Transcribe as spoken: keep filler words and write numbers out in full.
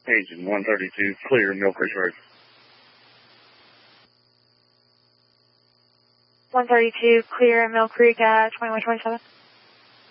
Agent one thirty-two, clear, Mill Creek Road. one thirty-two, clear, Mill Creek at twenty-one twenty-seven.